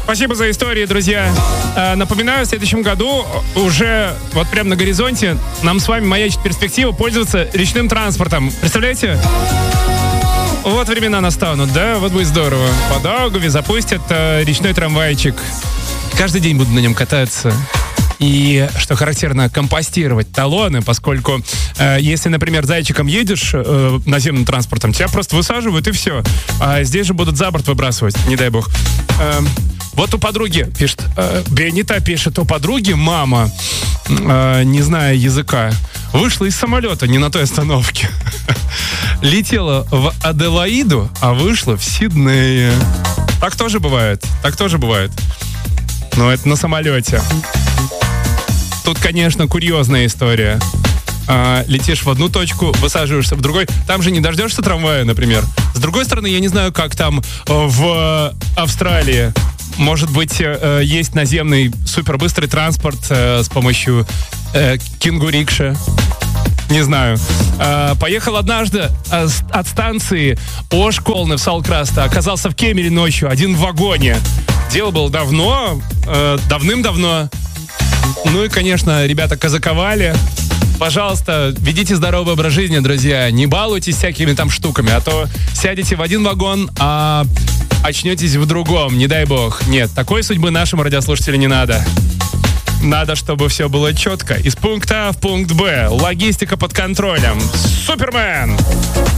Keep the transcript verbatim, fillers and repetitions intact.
Спасибо за истории, друзья. Э, напоминаю, в следующем году уже вот прямо на горизонте нам с вами маячит перспектива пользоваться речным транспортом. Представляете? Вот времена настанут, да? Вот будет здорово. По Даугаве запустят э, речной трамвайчик. Каждый день буду на нем кататься. И, что характерно, компостировать талоны, поскольку э, если, например, зайчиком едешь э, наземным транспортом, тебя просто высаживают и все. А здесь же будут за борт выбрасывать, не дай бог. Э, вот у подруги, пишет, э, Беанита пишет, у подруги мама, э, не зная языка, вышла из самолета не на той остановке. Летела в Аделаиду, а вышла в Сиднее. Так тоже бывает, так тоже бывает. Но это на самолете. Тут, конечно, курьезная история. А, летишь в одну точку, высаживаешься в другой. Там же не дождешься трамвая, например. С другой стороны, я не знаю, как там в Австралии. Может быть, есть наземный супербыстрый транспорт с помощью э, кенгурикши. Не знаю. А, поехал однажды от станции Ошколны в Салкрасте. Оказался в Кемере ночью, один в вагоне. Дело было давно, э, давным-давно. Ну и, конечно, ребята казаковали. Пожалуйста, ведите здоровый образ жизни, друзья. Не балуйтесь всякими там штуками, а то сядете в один вагон, а очнетесь в другом, не дай бог. Нет, такой судьбы нашему радиослушателю не надо. Надо, чтобы все было четко. Из пункта А в пункт Б. Логистика под контролем. Супермен!